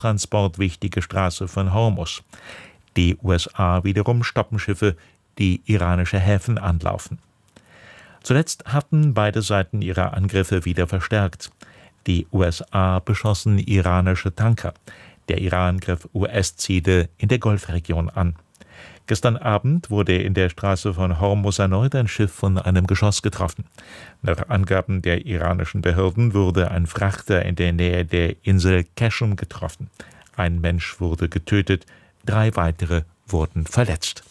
transportwichtige Straße von Hormuz. Die USA wiederum stoppen Schiffe, die iranische Häfen anlaufen. Zuletzt hatten beide Seiten ihre Angriffe wieder verstärkt. Die USA beschossen iranische Tanker. Der Iran griff US-Ziele in der Golfregion an. Gestern Abend wurde in der Straße von Hormuz erneut ein Schiff von einem Geschoss getroffen. Nach Angaben der iranischen Behörden wurde ein Frachter in der Nähe der Insel Qashm getroffen. Ein Mensch wurde getötet, 3 weitere wurden verletzt.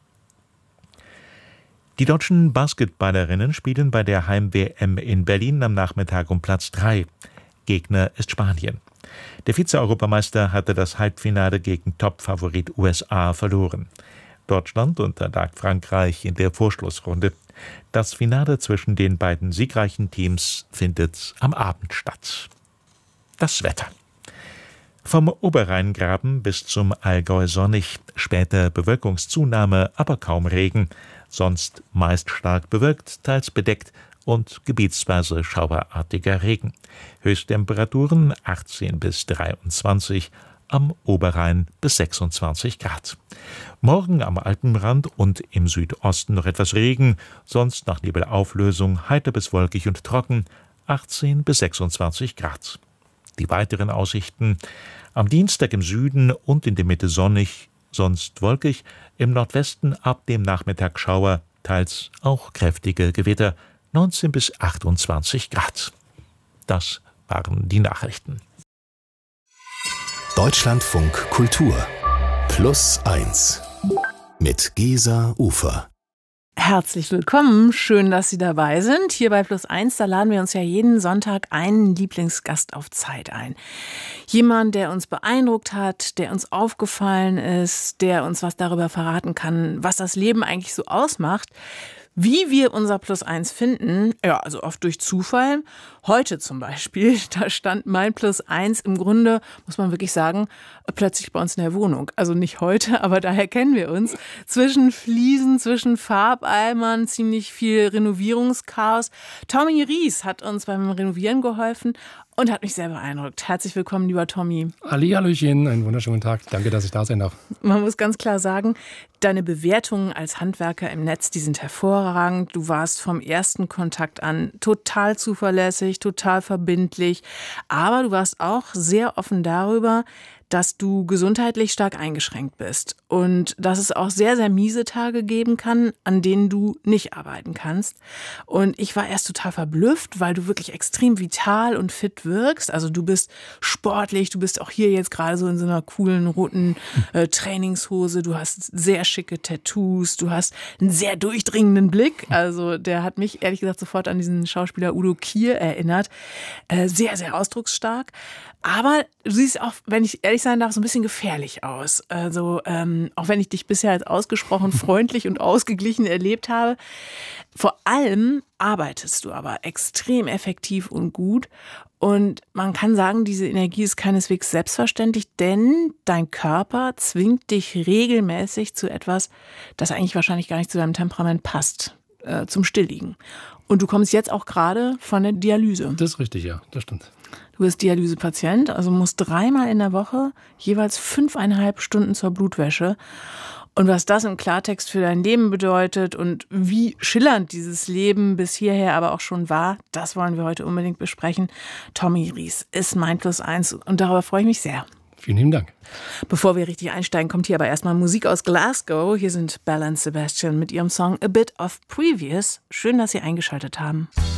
Die deutschen Basketballerinnen spielen bei der Heim-WM in Berlin am Nachmittag um Platz 3. Gegner ist Spanien. Der Vize-Europameister hatte das Halbfinale gegen Topfavorit USA verloren. Deutschland unterlag Frankreich in der Vorschlussrunde. Das Finale zwischen den beiden siegreichen Teams findet am Abend statt. Das Wetter. Vom Oberrheingraben bis zum Allgäu sonnig, später Bewölkungszunahme, aber kaum Regen. Sonst meist stark bewölkt, teils bedeckt und gebietsweise schauerartiger Regen. Höchsttemperaturen 18 bis 23, am Oberrhein bis 26 Grad. Morgen am Alpenrand und im Südosten noch etwas Regen, sonst nach Nebelauflösung heiter bis wolkig und trocken, 18 bis 26 Grad. Die weiteren Aussichten: am Dienstag im Süden und in der Mitte sonnig, sonst wolkig, im Nordwesten ab dem Nachmittag Schauer, teils auch kräftige Gewitter, 19 bis 28 Grad. Das waren die Nachrichten. Deutschlandfunk Kultur +1 mit Gesa Ufer. Herzlich willkommen, schön, dass Sie dabei sind. Hier bei +1, da laden wir uns ja jeden Sonntag einen Lieblingsgast auf Zeit ein. Jemand, der uns beeindruckt hat, der uns aufgefallen ist, der uns was darüber verraten kann, was das Leben eigentlich so ausmacht. Wie wir unser +1 finden, ja, also oft durch Zufall. Heute zum Beispiel, da stand mein +1 im Grunde, muss man wirklich sagen, plötzlich bei uns in der Wohnung. Also nicht heute, aber daher kennen wir uns. Zwischen Fliesen, zwischen Farbeimern, ziemlich viel Renovierungschaos. Tommy Ries hat uns beim Renovieren geholfen und hat mich sehr beeindruckt. Herzlich willkommen, lieber Tommy. Hallihallöchen, einen wunderschönen Tag. Danke, dass ich da sein darf. Man muss ganz klar sagen, deine Bewertungen als Handwerker im Netz, die sind hervorragend. Du warst vom ersten Kontakt an total zuverlässig, total verbindlich. Aber du warst auch sehr offen darüber, dass du gesundheitlich stark eingeschränkt bist und dass es auch sehr, sehr miese Tage geben kann, an denen du nicht arbeiten kannst. Und ich war erst total verblüfft, weil du wirklich extrem vital und fit wirkst. Also du bist sportlich, du bist auch hier jetzt gerade so in so einer coolen roten Trainingshose, du hast sehr schicke Tattoos, du hast einen sehr durchdringenden Blick. Also der hat mich ehrlich gesagt sofort an diesen Schauspieler Udo Kier erinnert. Sehr, sehr ausdrucksstark. Aber du siehst auch, wenn ich ehrlich sein darf, so ein bisschen gefährlich aus. Also auch wenn ich dich bisher als ausgesprochen freundlich und ausgeglichen erlebt habe. Vor allem arbeitest du aber extrem effektiv und gut. Und man kann sagen, diese Energie ist keineswegs selbstverständlich, denn dein Körper zwingt dich regelmäßig zu etwas, das eigentlich wahrscheinlich gar nicht zu deinem Temperament passt, zum Stillliegen. Und du kommst jetzt auch gerade von der Dialyse. Das ist richtig, ja, das stimmt. Du bist Dialysepatient, also musst 3-mal in der Woche jeweils 5,5 Stunden zur Blutwäsche. Und was das im Klartext für dein Leben bedeutet und wie schillernd dieses Leben bis hierher aber auch schon war, das wollen wir heute unbedingt besprechen. Tommy Ries ist mein +1 und darüber freue ich mich sehr. Vielen lieben Dank. Bevor wir richtig einsteigen, kommt hier aber erstmal Musik aus Glasgow. Hier sind Belle und Sebastian mit ihrem Song A Bit of Previous. Schön, dass Sie eingeschaltet haben.